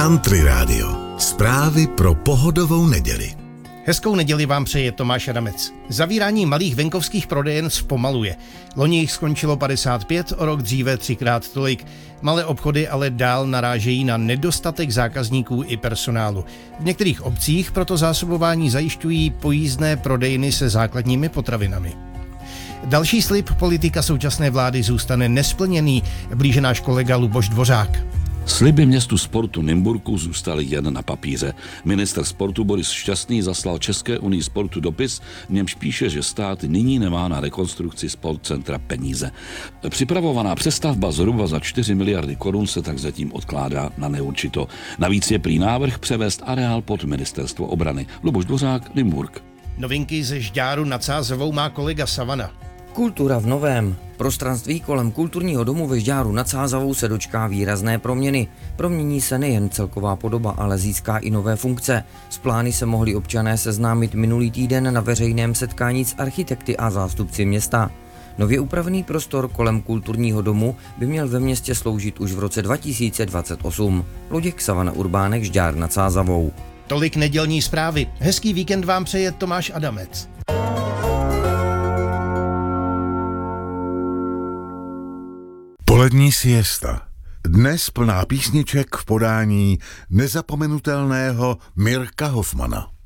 Country Radio. Zprávy pro pohodovou neděli. Hezkou neděli vám přeje Tomáš Adamec. Zavírání malých venkovských prodejen zpomaluje. Loni jich skončilo 55, o rok dříve 3x tolik. Malé obchody ale dál narážejí na nedostatek zákazníků i personálu. V některých obcích proto zásobování zajišťují pojízdné prodejny se základními potravinami. Další slib politika současné vlády zůstane nesplněný, blíže náš kolega Luboš Dvořák. Sliby městu sportu Nymburku zůstaly jen na papíře. Ministr sportu Boris Šťastný zaslal České unii sportu dopis, v němž píše, že stát nyní nemá na rekonstrukci sportcentra peníze. Připravovaná přestavba zhruba za 4 miliardy korun se tak zatím odkládá na neurčito. Navíc je prý návrh převést areál pod ministerstvo obrany. Luboš Dvořák, Nymburk. Novinky ze Žďáru nad Sázavou má kolega Savana. Kultura v novém. Prostranství kolem kulturního domu ve Žďáru nad Sázavou se dočká výrazné proměny. Promění se nejen celková podoba, ale získá i nové funkce. S plány se mohli občané seznámit minulý týden na veřejném setkání s architekty a zástupci města. Nově upravený prostor kolem kulturního domu by měl ve městě sloužit už v roce 2028. Luděk Savana Urbánek, Žďár nad Sázavou. Tolik nedělní zprávy. Hezký víkend vám přeje Tomáš Adamec. Polední siesta. Dnes plná písniček v podání nezapomenutelného Mirka Hoffmana.